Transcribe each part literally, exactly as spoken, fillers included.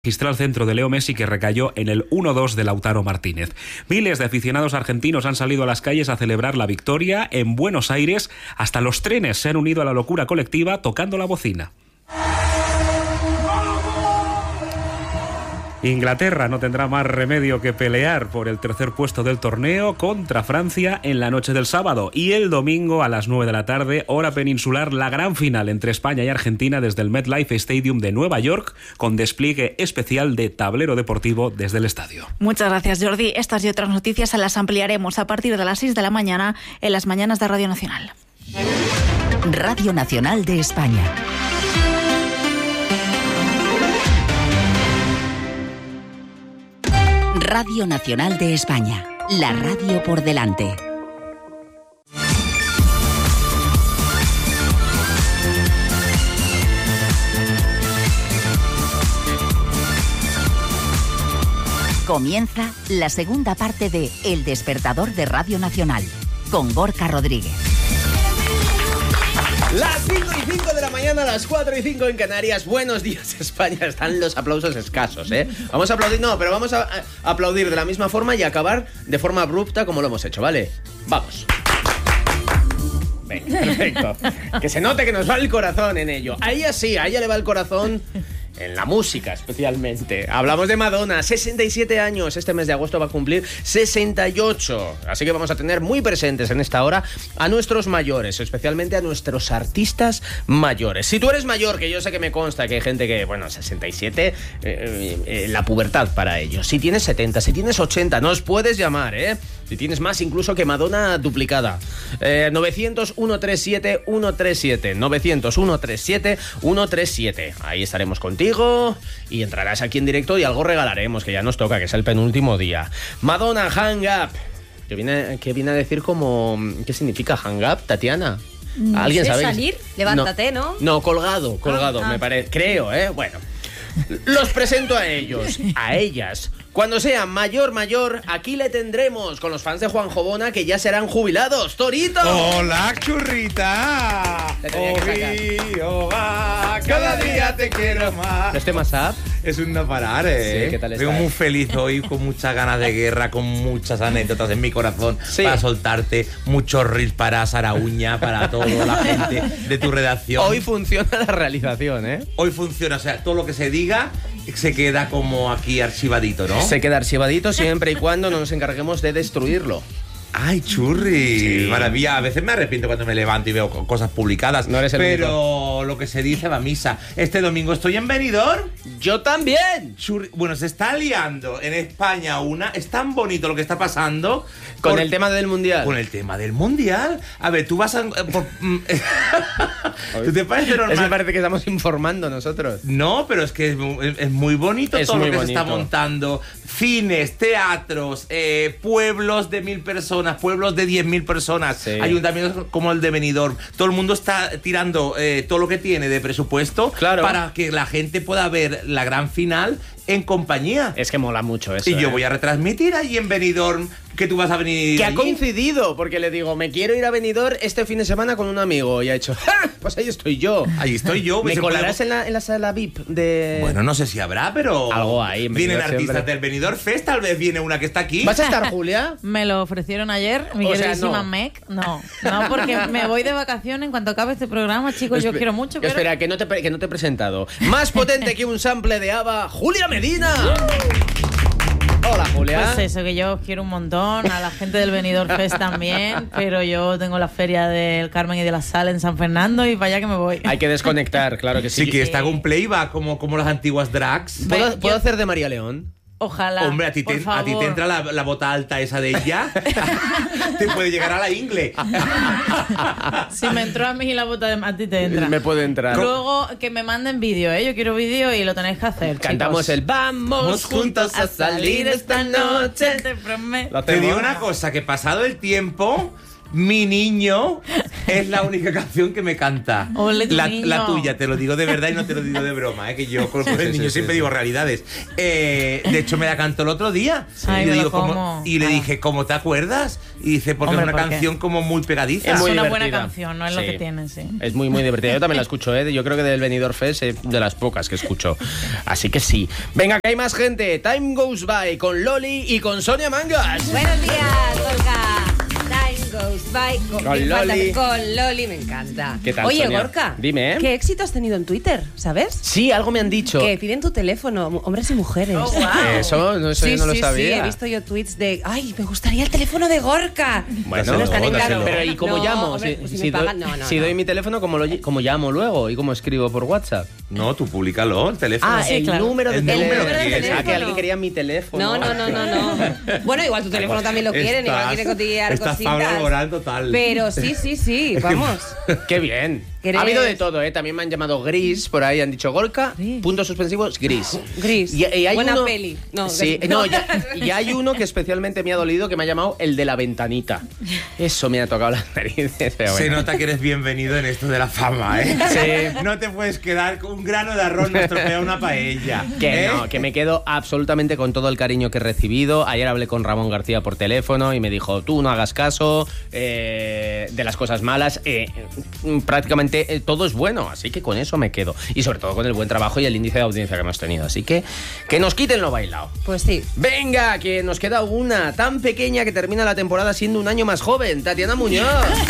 magistral centro de Leo Messi que recayó en el uno dos de Lautaro Martínez. Miles de aficionados argentinos han salido a las calles a celebrar la victoria. En Buenos Aires, hasta los trenes se han unido a la locura colectiva tocando la bocina. Inglaterra no tendrá más remedio que pelear por el tercer puesto del torneo contra Francia en la noche del sábado, y el domingo a las nueve de la tarde, hora peninsular, la gran final entre España y Argentina desde el MetLife Stadium de Nueva York, con despliegue especial de tablero deportivo desde el estadio. Muchas gracias, Jordi. Estas y otras noticias las ampliaremos a partir de las seis de la mañana en las mañanas de Radio Nacional. Radio Nacional de España. Radio Nacional de España, la radio por delante. Comienza la segunda parte de El Despertador de Radio Nacional, con Gorka Rodríguez. Las cinco y cinco de la mañana, las cuatro y cinco en Canarias. Buenos días, España. Están los aplausos escasos, ¿eh? Vamos a aplaudir, no, pero vamos a, a aplaudir de la misma forma y acabar de forma abrupta como lo hemos hecho, ¿vale? Vamos. Venga, perfecto. Que se note que nos va el corazón en ello. A ella sí, a ella le va el corazón en la música, especialmente. Hablamos de Madonna, sesenta y siete años. Este mes de agosto va a cumplir sesenta y ocho. Así que vamos a tener muy presentes en esta hora a nuestros mayores, especialmente a nuestros artistas mayores. Si tú eres mayor, que yo sé que me consta que hay gente que, bueno, sesenta y siete, eh, eh, la pubertad para ellos. Si tienes setenta, si tienes ochenta, nos puedes llamar, ¿eh? Si tienes más incluso que Madonna duplicada. Eh, novecientos, ciento treinta y siete, ciento treinta y siete. novecientos, ciento treinta y siete, ciento treinta y siete. Ahí estaremos contigo y entrarás aquí en directo y algo regalaremos, que ya nos toca, que es el penúltimo día. Madonna, Hang Up. Que viene, que viene a decir como... ¿Qué significa Hang Up, Tatiana? ¿Alguien no sé, sabe? Salir, levántate, ¿no? No, no colgado, colgado, ah, me ah. parece. Creo, ¿eh? Bueno. Los presento a ellos, a ellas. Cuando sean mayor, mayor, aquí le tendremos con los fans de Juanjo Bona, que ya serán jubilados. ¡Torito! ¡Hola, churrita! Te tenía que sacar. Oh, va, cada día te quiero más. ¿Este más up? Es un no parar, ¿eh? Sí, ¿qué tal está, Vengo muy eh? feliz hoy, con muchas ganas de guerra, con muchas anécdotas en mi corazón, Sí. para soltarte, muchos reels para Sara Uña, para toda la gente de tu redacción. Hoy funciona la realización, ¿eh? Hoy funciona, o sea, todo lo que se diga se queda como aquí archivadito, ¿no? Se queda archivadito siempre y cuando no nos encarguemos de destruirlo. Ay, churri, Sí. maravilla. A veces me arrepiento cuando me levanto y veo co- cosas publicadas. No eres el pero único. Lo que se dice va a misa. Este domingo estoy en Benidorm. ¡Yo también! Churri. Bueno, se está liando en España una. Es tan bonito lo que está pasando. Con por- el tema del mundial. Con el tema del mundial. A ver, tú vas a... por- ¿Tú te parece normal? Eso parece que estamos informando nosotros. No, pero es que es, mu- es- es muy bonito Es todo muy lo que bonito. se está montando. Cines, teatros, eh, pueblos de mil personas, pueblos de diez mil personas, Sí. ayuntamientos como el de Benidorm. Todo el mundo está tirando eh, todo lo que tiene de presupuesto, Claro. para que la gente pueda ver la gran final en compañía. Es que mola mucho eso. Y yo ¿eh? voy a retransmitir allí en Benidorm, que tú vas a venir Que ha allí. coincidido, porque le digo, me quiero ir a Benidorm este fin de semana con un amigo. Y ha hecho, ¡ja! Pues ahí estoy yo. Ahí estoy yo. ¿Me se colarás puede- en la, en la sala V I P de...? Bueno, no sé si habrá, pero... Algo hay en Vienen Benidorm artistas siempre. del Benidorm Fest, tal vez viene una que está aquí. ¿Vas a estar, Julia? Me lo ofrecieron ayer, mi O sea, queridísima no. Meg. No, no, porque me voy de vacaciones en cuanto acabe este programa, chicos. Yo Espe- quiero mucho, pero... Espera, que no, te, pre- que no te he presentado. Más potente que un sample de ABBA, Julia Medina. Hola, Julia. Pues eso, que yo os quiero un montón, a la gente del Benidorm Fest también, pero yo tengo la feria del Carmen y de la Sal en San Fernando y para allá que me voy. Hay que desconectar, claro que sí. Sí, que está con playback, como, como las antiguas drags. ¿Puedo, Ve, ¿puedo yo- hacer de María León? Ojalá. Hombre, a ti, te, por a ti te favor. entra la, la bota alta esa de ella. Te puede llegar a la ingle. Si me entró a mí la bota de a ti te entra. Me puede entrar. Luego que me manden vídeo, ¿eh? Yo quiero vídeo y lo tenéis que hacer. Cantamos chicos. el Vamos Vamos juntos a salir esta noche. Te prometo. Lo Te hacemos. digo una cosa, que pasado el tiempo, mi niño Es la única canción que me canta. Ole, tu la, niño. la tuya, te lo digo de verdad y no te lo digo de broma, ¿eh? Que yo con el niño siempre digo realidades. Eh, de hecho, me la cantó el otro día. Ay, y le, me lo digo, ¿cómo? como. Y le Ah. dije, ¿cómo te acuerdas? Y dice, porque Hombre, es una ¿por qué? canción como muy pegadiza. Es muy una divertida. buena canción, no es lo Sí. que tiene, sí. Es muy, muy divertida. Yo también la escucho, ¿eh? Yo creo que del Benidorm Fest es de las pocas que escucho. Así que sí. Venga, que hay más gente. Time Goes By con Loli y con Sonia Mangas. Buenos días, Gorka. Time goes by con, Con me encanta, Loli. Con Loli, me encanta. ¿Qué tal, Oye, Sonia? Gorka. Dime, ¿eh? ¿Qué éxito has tenido en Twitter, sabes? Sí, algo me han dicho. Que piden tu teléfono, hombres y mujeres. Oh, wow. Eso, no, eso Sí, yo no lo sí, sabía. sí, he visto yo tweets de, ay, me gustaría el teléfono de Gorka. Bueno, no están no, en claro. dáselo. Pero ¿y cómo No, llamo? hombre, si pues si si me doy, pagan- no, no, si no. doy mi teléfono, ¿cómo, lo, ll- cómo llamo luego? ¿Y cómo escribo por WhatsApp? No, tú públicalo, el teléfono. Ah, sí, el claro. número de El teléfono. número de Ah, que teléfono. alguien quería mi teléfono. No, no, no, no, no. Bueno, igual tu teléfono también lo quieren, igual quiere cotillear estás cositas. Pablo Alborán total. Pero sí, sí, sí, vamos. Qué bien. ¿Querés? Ha habido de todo, ¿eh? También me han llamado Gris, por ahí han dicho Gorka, Gris. puntos suspensivos, Gris. Gris. Y, y hay Buena uno- peli. No, sí, Gris. no, ya- y hay uno que especialmente me ha dolido, que me ha llamado el de la ventanita. Eso me ha tocado las narices. Pero Se bueno. nota que eres bienvenido en esto de la fama, ¿eh? Sí. No te puedes quedar con un grano de arroz, nos estropea una paella. Que ¿eh? no, que me quedo absolutamente con todo el cariño que he recibido. Ayer hablé con Ramón García por teléfono y me dijo, tú no hagas caso eh, de las cosas malas. eh, prácticamente eh, todo es bueno, así que con eso me quedo. Y sobre todo con el buen trabajo y el índice de audiencia que hemos tenido. Así que que nos quiten lo bailado. Pues sí. Venga, que nos queda una tan pequeña que termina la temporada siendo un año más joven. Tatiana Muñoz.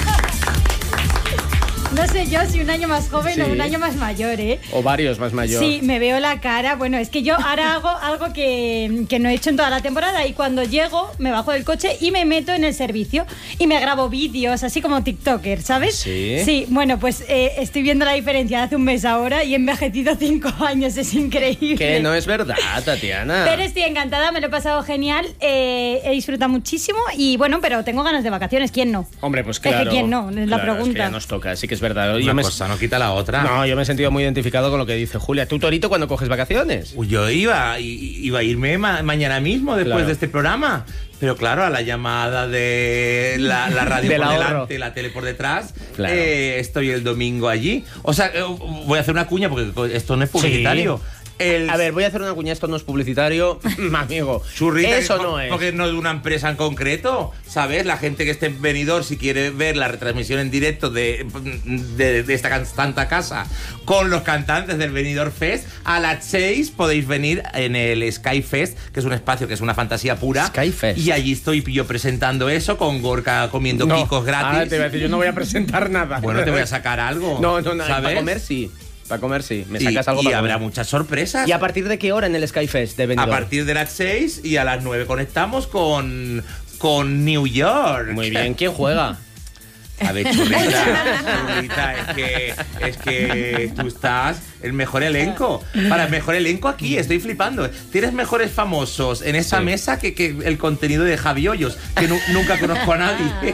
No sé yo si un año más joven Sí. o un año más mayor, ¿eh? O varios más mayores. Sí, me veo la cara. Bueno, es que yo ahora hago algo que, que no he hecho en toda la temporada y cuando llego me bajo del coche y me meto en el servicio y me grabo vídeos, así como TikToker, ¿sabes? Sí. Sí, bueno, pues eh, estoy viendo la diferencia de hace un mes ahora y he envejecido cinco años, es increíble. Que no es verdad, Tatiana. Pero estoy encantada, me lo he pasado genial, eh, he disfrutado muchísimo y bueno, pero tengo ganas de vacaciones, ¿quién no? Hombre, pues Es que claro. ¿quién no? Es la Claro, pregunta. Es que ya nos toca, sí que es verdad. Una Yo me, cosa no quita la otra. no, yo me he sentido muy identificado con lo que dice Julia. ¿Tú, Torito, cuando coges vacaciones? Uy, Yo iba, i- iba a irme ma- mañana mismo después Claro. de este programa. Pero claro, a la llamada de la, la radio Del por ahorro. delante, la tele por detrás, Claro. eh, estoy el domingo allí. O sea, eh, voy a hacer una cuña porque esto no es publicitario. El A ver, voy a hacer una cuña, esto no es publicitario, amigo. churrita, Eso que- no es. porque no es de una empresa en concreto, ¿sabes? La gente que esté en Benidorm, si quiere ver la retransmisión en directo de, de, de esta can- santa casa con los cantantes del Benidorm Fest, a las seis podéis venir en el Sky Fest, que es un espacio que es una fantasía pura. Sky Fest. Y allí estoy yo presentando eso, con Gorka comiendo No. kikos gratis. Ah, te iba a decir, yo no voy a presentar nada. Bueno, te voy a sacar algo. No, no, no, ¿sabes? para comer sí. Para comer sí. Me Y, sacas algo y para habrá comer. muchas sorpresas. ¿Y a partir de qué hora en el Skyfest de A Benidorm? partir de las seis y a las nueve conectamos con, con New York. Muy bien, ¿quién juega? A ver, churrita, churrita, es que, es que tú estás el mejor elenco. Para el mejor elenco aquí, estoy flipando. Tienes mejores famosos en esta Sí. mesa que, que el contenido de Javi Hoyos, que nu- nunca conozco a nadie.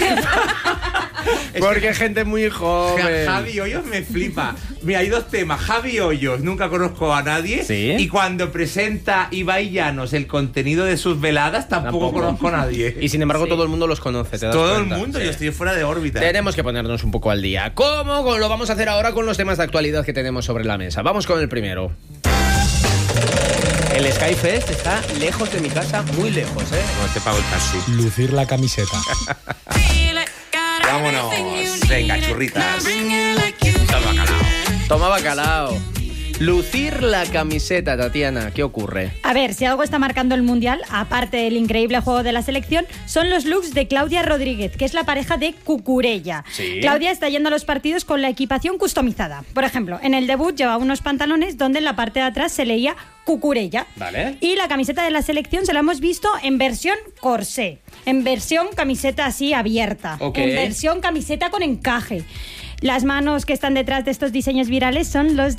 Es Porque que hay gente muy joven. Ja- Javi Hoyos me flipa. Mira, hay dos temas. Javi Hoyos, nunca conozco a nadie. Sí. Y cuando presenta Ibai Llanos el contenido de sus veladas, tampoco, Tampoco. conozco a nadie. Y sin embargo todo el mundo los conoce, ¿te das todo cuenta? el mundo, Sí. yo estoy fuera de órbita. Tenemos que ponernos un poco al día. ¿Cómo? Lo vamos a hacer ahora con los temas de actualidad que tenemos sobre la mesa. Vamos con el primero. El Skyfest está lejos de mi casa, muy lejos, ¿eh? No te pago el taxi. Lucir la camiseta. Vámonos. Venga, churritas. Toma bacalao. Toma bacalao. Lucir la camiseta, Tatiana, ¿qué ocurre? A ver, si algo está marcando el Mundial, aparte del increíble juego de la selección, son los looks de Claudia Rodríguez, que es la pareja de Cucurella. Sí. Claudia está yendo a los partidos con la equipación customizada. Por ejemplo, en el debut llevaba unos pantalones donde en la parte de atrás se leía Cucurella. Vale. Y la camiseta de la selección se la hemos visto en versión corsé, en versión camiseta así abierta, Ok. en versión camiseta con encaje. Las manos que están detrás de estos diseños virales son los de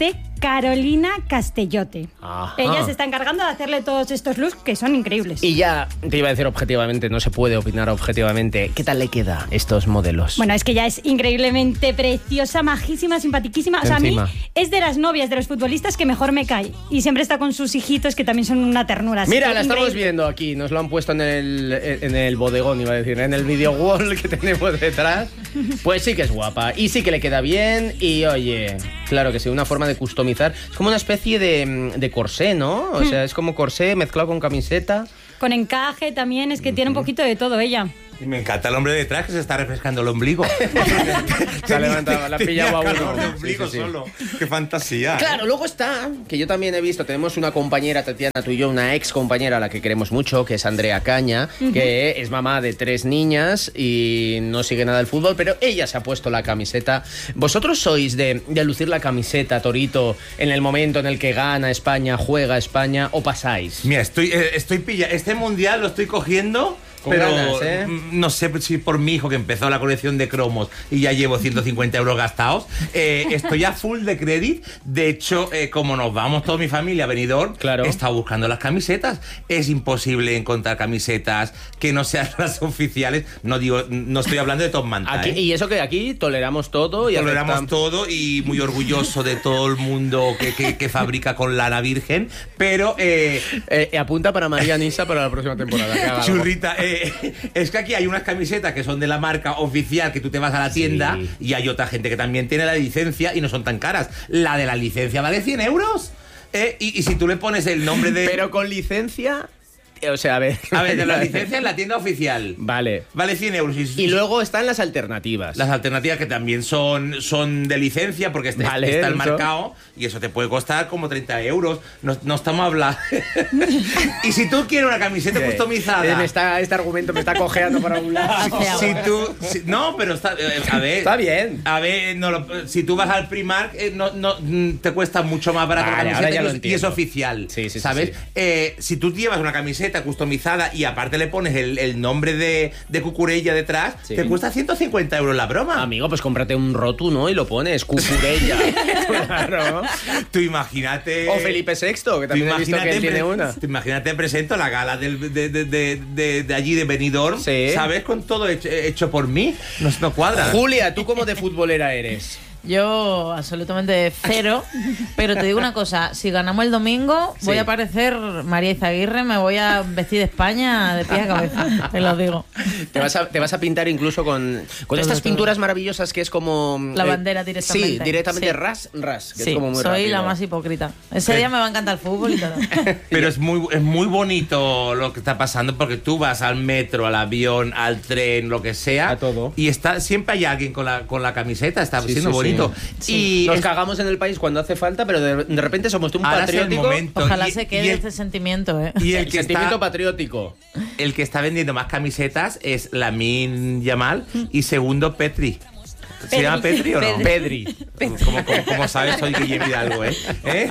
Carolina Castellote. Ajá. Ella se está encargando de hacerle todos estos looks que son increíbles. Y ya te iba a decir objetivamente, no se puede opinar objetivamente. ¿Qué tal le queda estos modelos? Bueno, es que ya es increíblemente preciosa, majísima, simpatiquísima. O sea, Encima. a mí es de las novias de los futbolistas que mejor me cae. Y siempre está con sus hijitos que también son una ternura. Así Mira, que la estamos increíble. viendo aquí, nos lo han puesto en el, en el bodegón, iba a decir, en el video wall que tenemos detrás. Pues sí que es guapa y sí que le queda bien y oye, claro que sí, una forma de customizar. Es como una especie de, de corsé, ¿no? O sea, es como corsé mezclado con camiseta. Con encaje también, es que tiene un poquito de todo ella. Y me encanta el hombre detrás que se está refrescando el ombligo. Se ha levantado, la ha pillado a uno. calor de ombligo Sí, sí, sí. solo. Qué fantasía. Claro, luego está, que yo también he visto, tenemos una compañera, Tatiana, tú y yo, una ex compañera a la que queremos mucho, que es Andrea Caña, uh-huh. que es mamá de tres niñas y no sigue nada del fútbol, pero ella se ha puesto la camiseta. ¿Vosotros sois de, de lucir la camiseta, Torito, en el momento en el que gana España, juega España, o pasáis? Mira, estoy, eh, estoy pilla. Este mundial lo estoy cogiendo. Con pero ganas, ¿eh? no sé si por mi hijo que empezó la colección de cromos y ya llevo ciento cincuenta euros gastados, eh, estoy a full de crédito. De hecho, eh, como nos vamos toda mi familia a Benidorm, claro. he estado buscando las camisetas. Es imposible encontrar camisetas que no sean las oficiales. No digo, no estoy hablando de Top Manta. Aquí, ¿eh? Y eso que aquí toleramos todo. Y toleramos aceptamos todo y muy orgulloso de todo el mundo que, que, que fabrica con lana virgen. Pero eh, eh, apunta para María Nisa para la próxima temporada. Que haga Churrita, eh, es que aquí hay unas camisetas que son de la marca oficial, que tú te vas a la tienda, sí. Y hay otra gente que también tiene la licencia y no son tan caras. La de la licencia vale cien euros. Eh, y, y si tú le pones el nombre de... Pero con licencia... O sea, a ver... A ver, de la licencia en la tienda oficial. Vale. Vale cien euros. Y, y luego están las alternativas. Las alternativas que también son, son de licencia, porque este, vale, está el eso. marcado, y eso te puede costar como treinta euros. No, no estamos hablando... Y si tú quieres una camiseta sí. customizada... Está, este argumento me está cojeando para un lado. Si tú... Si, no, pero está... A ver... Está bien. A ver, no lo, si tú vas al Primark, eh, no, no, te cuesta mucho más barato vale, la camiseta y, es, y es oficial. Sí, sí, ¿sabes? Sí, sí. Eh, si tú llevas una camiseta customizada y aparte le pones el, el nombre de, de Cucurella detrás, sí. te cuesta ciento cincuenta euros la broma. Amigo, pues cómprate un rotu, ¿no? Y lo pones, Cucurella. Claro. Tú imagínate... O Felipe sexto, que también he visto que él tiene una. Tú imagínate, presento la gala del, de, de, de, de, de allí de Benidorm, sí. ¿sabes? Con todo hecho, hecho por mí. No, no cuadra. Julia, ¿tú cómo de futbolera eres? Yo absolutamente cero, pero te digo una cosa, si ganamos el domingo sí. voy a parecer María Izaguirre, me voy a vestir de España de pie a cabeza, te lo digo. Te vas a, te vas a pintar incluso con, con estas todo. pinturas maravillosas que es como... La bandera eh, directamente. Sí, directamente sí. ras, ras. Que sí, es como muy soy rápido. la más hipócrita. Ese día me va a encantar el fútbol y todo. Pero es muy, es muy bonito lo que está pasando porque tú vas al metro, al avión, al tren, lo que sea. A todo. Y está, siempre hay alguien con la, con la camiseta, está sí, siendo sí, bonito. Sí. Y nos es... cagamos en el país cuando hace falta, pero de, de repente somos de un Ahora patriótico. momento. Ojalá y, se quede y el, este sentimiento, ¿eh? Y el, el que sentimiento está, patriótico. El que está vendiendo más camisetas es Lamine Yamal y segundo Petri. ¿Se Pedri. llama Petri o no? Pedri. Como, como, como sabes, soy Guillermo Hidalgo, ¿eh? ¿Eh?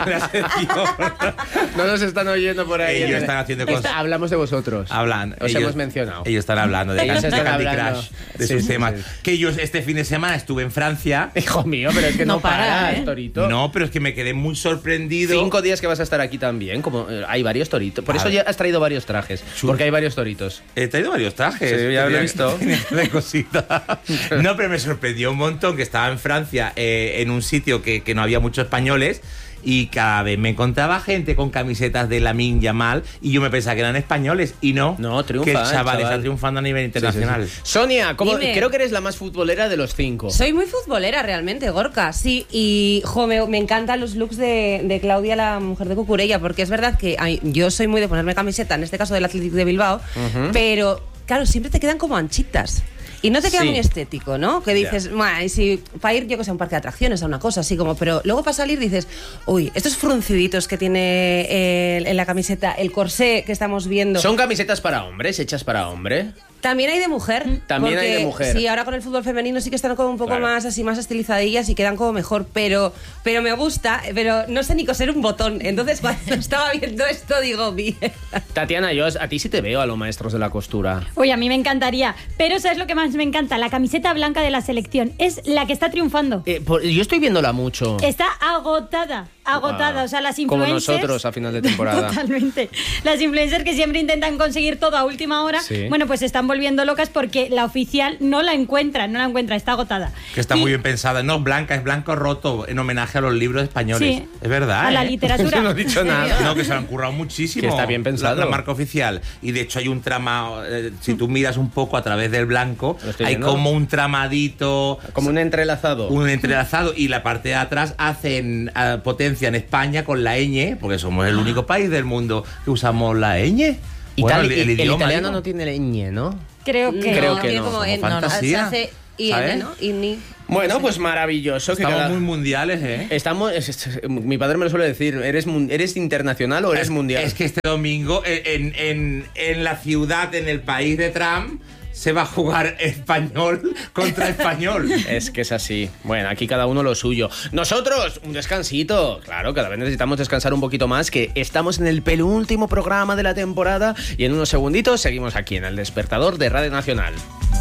No nos están oyendo por ahí. Ellos están haciendo cosas. Está, hablamos de vosotros. Hablan. Os ellos, hemos mencionado. Ellos están hablando de, ellos de están Candy hablando. Crush, de sí, sus sí, temas. Sí. Que yo este fin de semana estuve en Francia. Hijo mío, pero es que no, no para, paras, ¿eh? Torito. No, pero es que me quedé muy sorprendido. Cinco días que vas a estar aquí también. Como eh, hay varios toritos. Por eso ya has traído varios trajes. Chur. Porque hay varios toritos. He traído varios trajes. Sí, ya lo he visto. De cosita. No, pero me sorprendió un montón que estaba en Francia, eh, en un sitio que, que no había muchos españoles. Y cada vez me encontraba gente con camisetas de Lamine Yamal y yo me pensaba que eran españoles y no. No, triunfa. Que el chaval, chaval está triunfando a nivel internacional. Sí, sí, sí. Sonia, ¿cómo, Dime. creo que eres la más futbolera de los cinco. Soy muy futbolera realmente, Gorka, sí. Y jo, me, me encantan los looks de, de Claudia, la mujer de Cucurella, porque es verdad que ay, yo soy muy de ponerme camiseta, en este caso del Athletic de Bilbao, uh-huh. pero claro, siempre te quedan como anchitas. Y no te queda sí. muy estético, ¿no? Que dices, yeah. y si para ir yo que sé a un parque de atracciones, a una cosa así como, pero luego para salir dices, uy, estos frunciditos que tiene eh, en la camiseta, el corsé que estamos viendo. ¿Son camisetas para hombres, hechas para hombre? También hay de mujer. También porque, hay de mujer. Sí, ahora con el fútbol femenino sí que están como un poco claro. más así, más estilizadillas y quedan como mejor, pero, pero me gusta, pero no sé ni coser un botón. Entonces cuando estaba viendo esto digo, bien. Tatiana, yo a ti sí te veo a los maestros de la costura. Uy, a mí me encantaría. Pero ¿sabes lo que más me encanta? La camiseta blanca de la selección. Es la que está triunfando. Eh, por, yo estoy viéndola mucho. Está agotada. agotada, Ah, o sea, las como influencers... nosotros a final de temporada. Totalmente. Las influencers que siempre intentan conseguir todo a última hora, Sí. bueno, pues se están volviendo locas porque la oficial no la encuentra, no la encuentra, está agotada. Que está Y- muy bien pensada. No, Blanca, es Blanco Roto, en homenaje a los libros españoles. Sí. Es verdad. A la ¿eh? literatura. No he dicho nada. No, que se lo han currado muchísimo. Que está bien pensado. La, la marca oficial. Y de hecho hay un trama, eh, si tú miras un poco a través del blanco, Lo estoy hay viendo. como un tramadito, Como un entrelazado. un entrelazado, y la parte de atrás hacen eh, potencia en España con la ñ, porque somos el único país del mundo que usamos la ñ. Itali- Bueno, el, idioma, italiano digo. no tiene ñ, ¿no? Creo que... Creo no, que tiene no, como como en- no, no, se fantasía, hace I N, ¿sabes? ¿no? Inni. Bueno, pues maravilloso. Que Estamos cada- muy mundiales, ¿eh? Estamos, es- es- mi padre me lo suele decir, ¿eres, mun- eres internacional o eres mundial? Es que este domingo en, en, en la ciudad, en el país de Trump, se va a jugar español contra español. Es que es así. Bueno, aquí cada uno lo suyo. Nosotros, un descansito. Claro, cada vez necesitamos descansar un poquito más, que estamos en el penúltimo programa de la temporada y en unos segunditos seguimos aquí en El Despertador de Radio Nacional.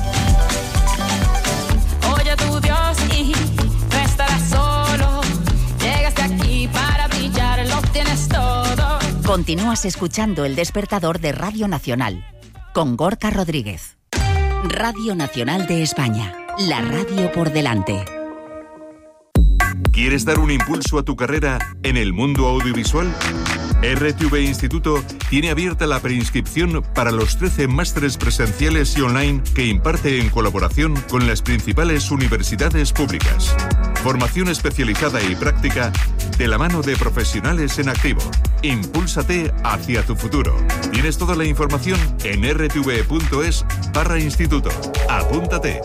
Oye tu Dios y no estarás solo. Llegaste aquí para brillar, lo tienes todo. Continúas escuchando El Despertador de Radio Nacional con Gorka Rodríguez. Radio Nacional de España, la radio por delante. ¿Quieres dar un impulso a tu carrera en el mundo audiovisual? R T V Instituto tiene abierta la preinscripción para los trece másteres presenciales y online que imparte en colaboración con las principales universidades públicas. Formación especializada y práctica de la mano de profesionales en activo. Impúlsate hacia tu futuro. Tienes toda la información en r t v punto es barra instituto. Apúntate.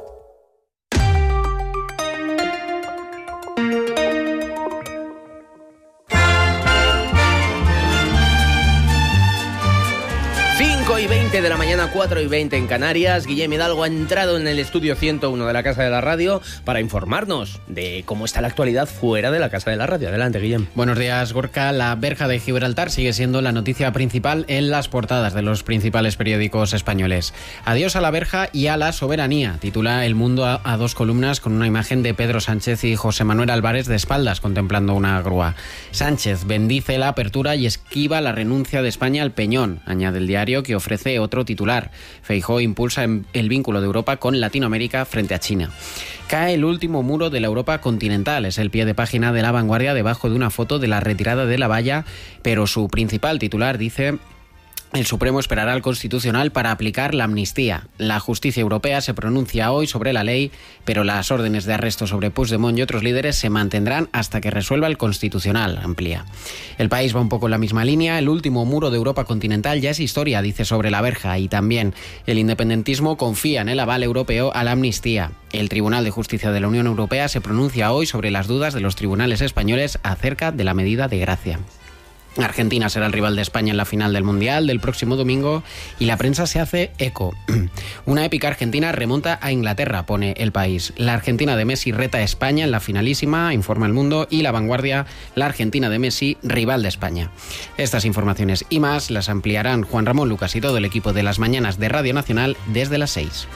cinco y veinte de la mañana, cuatro y veinte en Canarias. Guillermo Hidalgo ha entrado en el estudio ciento uno de la Casa de la Radio para informarnos de cómo está la actualidad fuera de la Casa de la Radio. Adelante, Guillem. Buenos días, Gorka. La verja de Gibraltar sigue siendo la noticia principal en las portadas de los principales periódicos españoles. Adiós a la verja y a la soberanía, titula El Mundo a, a dos columnas con una imagen de Pedro Sánchez y José Manuel Álvarez de espaldas contemplando una grúa. Sánchez bendice la apertura y esquiva la renuncia de España al Peñón, añade el diario, que ofrece otro titular. Feijóo impulsa el vínculo de Europa con Latinoamérica frente a China. Cae el último muro de la Europa continental, es el pie de página de La Vanguardia debajo de una foto de la retirada de la valla, pero su principal titular dice: el Supremo esperará al Constitucional para aplicar la amnistía. La justicia europea se pronuncia hoy sobre la ley, pero las órdenes de arresto sobre Puigdemont y otros líderes se mantendrán hasta que resuelva el Constitucional, amplía. El País va un poco en la misma línea. El último muro de Europa continental ya es historia, dice sobre la verja, y también el independentismo confía en el aval europeo a la amnistía. El Tribunal de Justicia de la Unión Europea se pronuncia hoy sobre las dudas de los tribunales españoles acerca de la medida de gracia. Argentina será el rival de España en la final del Mundial del próximo domingo y la prensa se hace eco. Una épica Argentina remonta a Inglaterra, pone El País. La Argentina de Messi reta a España en la finalísima, informa El Mundo, y La Vanguardia, la Argentina de Messi, rival de España. Estas informaciones y más las ampliarán Juan Ramón Lucas y todo el equipo de Las Mañanas de Radio Nacional desde las seis.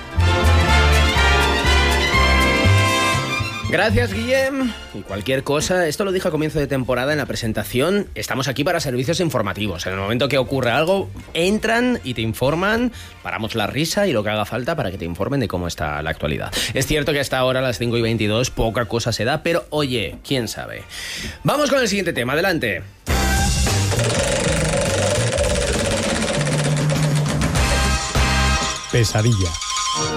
Gracias, Guillem. Y cualquier cosa, esto lo dije a comienzo de temporada en la presentación, estamos aquí para servicios informativos. En el momento que ocurre algo, entran y te informan, paramos la risa y lo que haga falta para que te informen de cómo está la actualidad. Es cierto que hasta ahora, a las cinco y veintidós, poca cosa se da, pero oye, quién sabe. Vamos con el siguiente tema, adelante. Pesadilla.